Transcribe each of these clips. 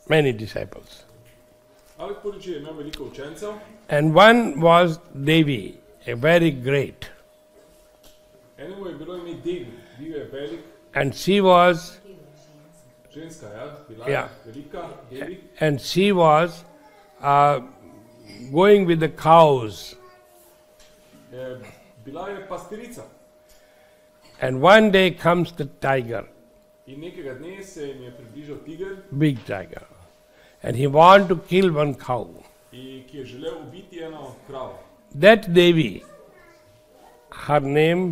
many disciples. Alek Puriči je imel veliko učencev. And one was Devi, a very great. Enemu je bilo ime Devi, bil je velik. And she was, Ženska, ja, bila Ja. je velika, Devi. and she was going with the cows. Bila je pastirica. And one day comes the tiger, In nekega dne se jim je približal tiger, big tiger. And he wanted to kill one cow. ki je želel ubiti eno kravo. That Devi, her name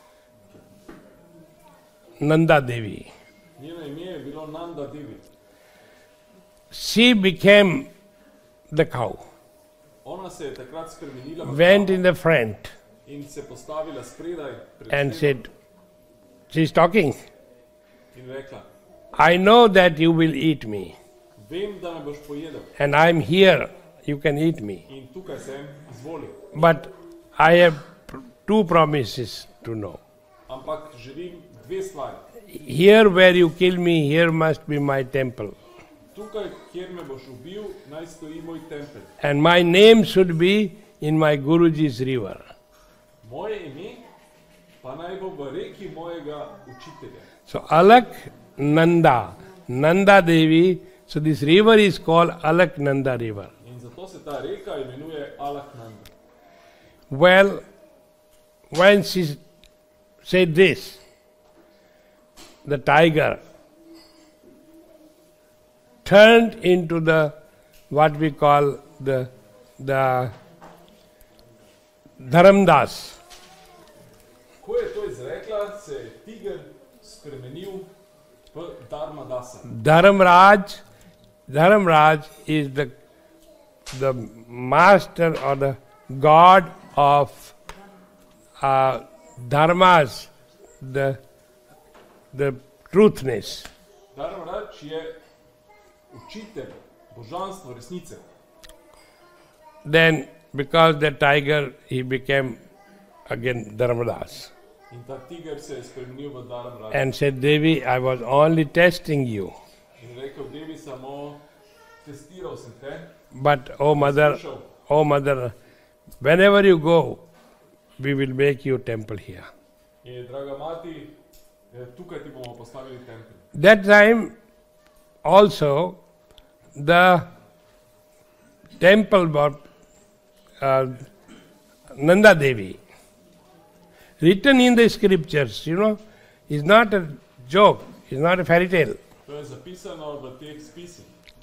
Nanda Devi, Njeno ime je bilo Nanda Devi. she became the cow, Ona se je takrat spremenila v went kravo in the front in se postavila spredaj pred and čredom said, she's talking, in rekla, I know that you will eat me, vem, da me boš pojedel and I'm here, you can eat me. in tukaj sem, izvoli. But I have two promises to know. Ampak želim dve stvari. Here where you kill me, here must be my temple. Tukaj, kjer me boš ubil, naj stoji moj tempelj. And my name should be in my Guruji's river. Moje ime pa naj bo v reki mojega učitelja. So Alak Nanda, Nanda Devi, so this river is called Alak Nanda river. In zato se ta reka imenuje Alaknanda. Well, when she said this, the tiger turned into the what we call the Dharamdas. Ko je to izrekla, se je tiger spremenil v Dharmadasa. Dharamraj is the master or the god of dharmas, the truthness. Dharmaraj je učitelj, božanstvo, resnice. Then, because the tiger, he became again Dharmadas In ta tiger se je spremenil v Dharmaraj. and said, Devi, I was only testing you. In rekel, Devi, samo testiral sem te, But, oh mother, skušal. whenever you go, we will make you temple here. In draga mati, tukaj ti bomo postavili tempelj. That time, also, the temple of Nanda Devi, written in the scriptures, is not a joke, is not a fairy tale. To je zapisano v teh spisih.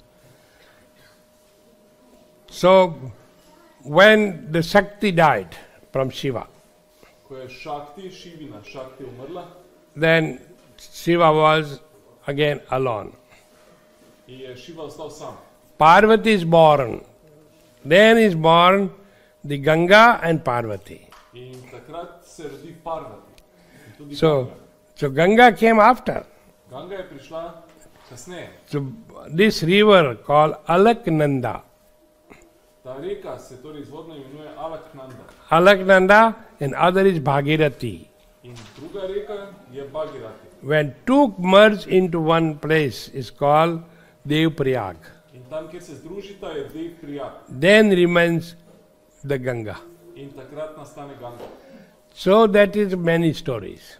So, when the Shakti died from Shiva, Ko je Šivina Šakti umrla, then Shiva was again alone. in je Šiva ostal sam. Parvati is born. Then is born the Ganga and Parvati. In takrat se rodi Parvati. In tudi So, Ganga. so Ganga came after. Ganga je prišla kasneje. So this river called Alaknanda. Ta reka se torej izvodno imenuje Alaknanda. Alaknanda and other is Bhagirathi. In druga reka je Bhagirati. When two merge into one place is called Devprayag. In tam, kjer se združita, je Dev Prijak. Then remains the Ganga. In takrat nastane Ganga. So that is many stories.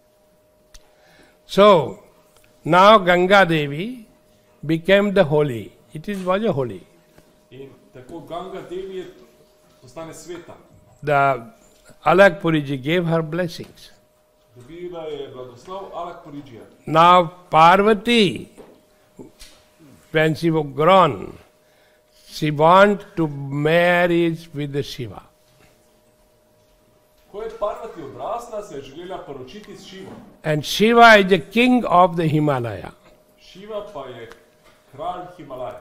So now Ganga Devi became the holy. Was a holy. In tako Ganga Devi je postane sveta. The Alak Puriji gave her blessings. Dobila je blagoslov Alak Purijija. Now Parvati, when she was grown, she wanted to marry with the Shiva. Ko je Parvati odrasla, se je želela poročiti s Šivo. And Shiva is the king of the Himalaya. Šiva pa je kralj Himalaja.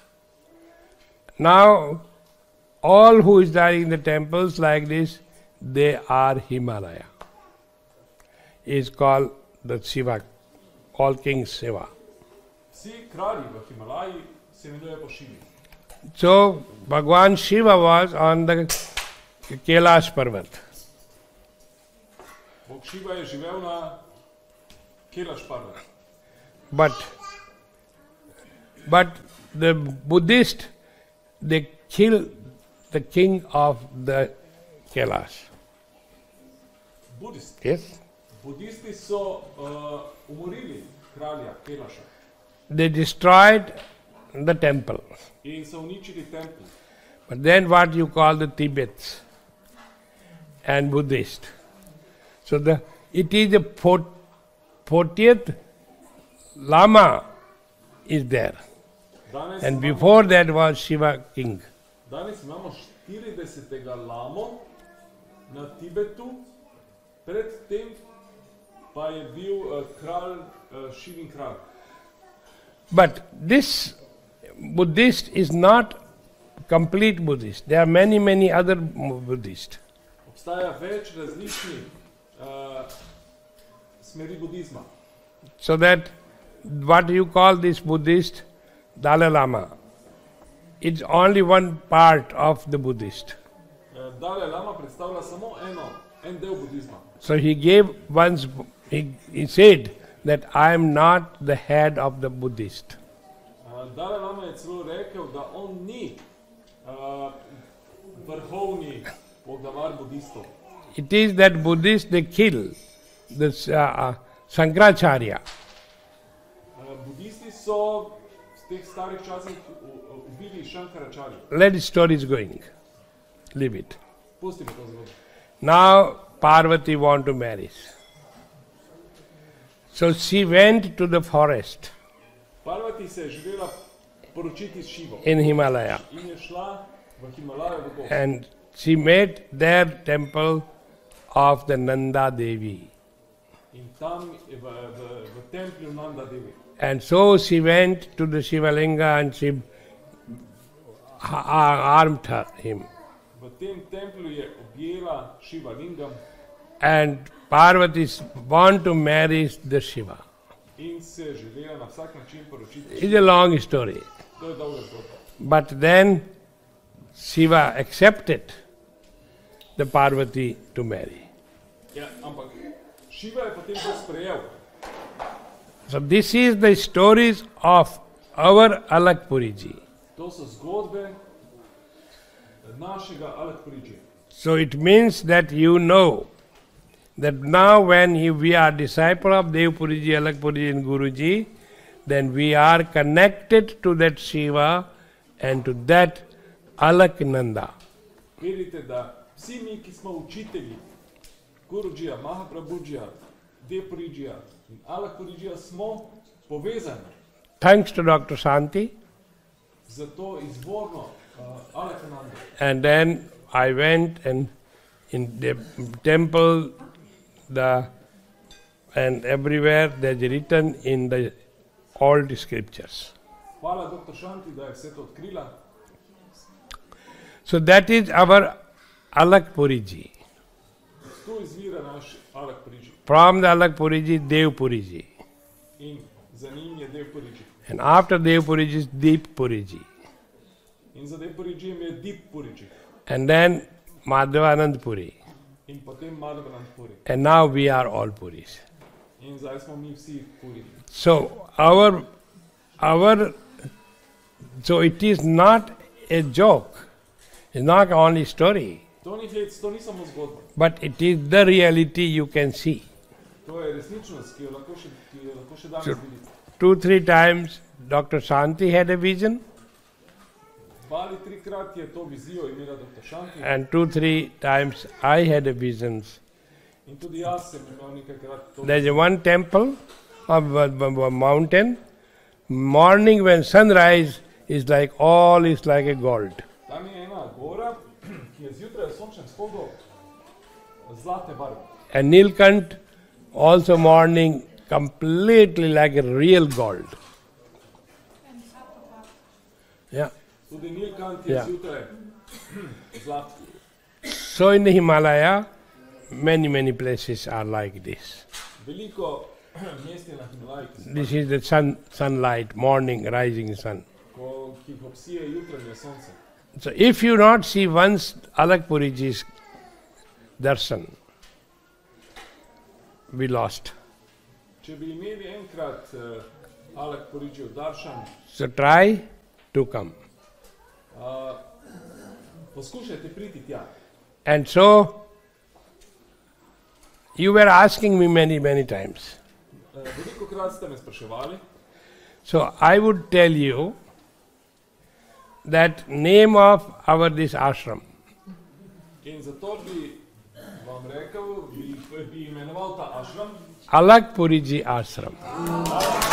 Now, all who is there in the temples like this, they are Himalaya. Is called the Shiva, all kings Shiva. Vsi kralji v Himalaji se imenujejo po Šivi. So, Bhagwan Shiva was on the Kailash Parvat. Bog Šiva je živel na Kailash Parvat. But the Buddhist, they kill the king of the Kailash. Budisti. Yes? Budisti so umorili kralja Kailasha They destroyed the temple. in so uničili tempelj. But then what you call the Tibets and Buddhist. So it is the 40th Lama is there. Danes, And imamo, before that was Shiva king. danes imamo 40. lamo na Tibetu, predtem pa je bil kralj Šivin kralj. But this Buddhist is not complete Buddhist. There are many, many other Buddhists. Obstaja več različnih smeri budizma. So that what you call this Buddhist, Dalai Lama, it's only one part of the Buddhist. Dalai Lama predstavlja samo en del budizma. So he gave once, he said that I am not the head of the Buddhist. Dalai Lama je celo rekel, da on ni vrhovni poglavar budistov. It is that Buddhists, they kill this Sankaracharya. Budisti so v teh starih časih ubili Šankaracharja. Let the story is going. Leave it. Pustimo to zgodbo. Now Parvati want to marry. So she went to the forest Parvati se je želela poročiti s Šivo in Himalaya in je šla v Himalajo v gozd. and she made their temple of the Nanda Devi. In tam je v templju Nanda Devi. And so she went to the Shivalinga and she armed him. V tem templju je objela Šiva lingam And Parvati want to marry the Shiva. in se je želela na vsak način poročiti. It's a long story. To je dolga zgodba. But then Shiva accepted the Parvati to marry. Ja, ampak Šiva je potem to sprejel. So this is the stories of our Alakpuriji. To so zgodbe našega Alakpuriji. So it means that you know that now when we are disciple of Devpuriji, Alakpuriji and Guruji, then we are connected to that Shiva and to that Alaknanda. Vedite, da vsi mi, ki smo učitelji Gurujija, Mahaprabhujija, Devpurijija in Alakpurijija, smo povezani Thanks to Dr. Shanti. za to izvorno Alaknando. And then I went and in the temple, and everywhere there's written in the old scriptures. Hvala dr. Šanti, da je vse to odkrila. So that is our Alakpuriji. Tu izvira naš Alakpuriji From the Alakpuriji, Devpuriji. in za njim je Devpuriji. And after Devpuriji is Deeppuriji. In za Devpurijijem je Deeppuriji. And then Madhavanand Puri. In potem Madhavanand Puri. And now we are all Puris. In zdaj smo mi vsi Puri. So so it is not a joke. It's not only story, To ni hec, to ni samo zgodba. but it is the reality you can see. To je resničnost, ki jo lahko še danes Sure. vidite. 2-3 times Dr. Shanti had a vision, 2 ali 3-krat je to vizijo imela dr. Šanti and 2-3 times I had a visions. in tudi jaz sem imel nekajkrat to. There's a one temple of a mountain. Morning when sunrise is like all is like a gold. Tam je ena gora, ki je zjutraj v sončnem vzhodu zlate barve. And Nilkant also morning completely like a real gold. Yeah. Tudi Nilkant je Ja. zjutraj zlat. So in the Himalaya, many places are like this. Veliko mest je na Himalaju, This is the sunlight, morning, rising sun. ki jih obsije jutranje sonce. So if you not see once Alakpuriji's darshan, we lost. Če bi imeli enkrat Alakpurijijev daršan, So try to come. Poskušajte priti tja. And so, you were asking me many times. Velikokrat ste me spraševali, So I would tell you that name of our this ashram. in zato bi vam rekel, bi imenoval ta ashram Alak Puriji Ashram.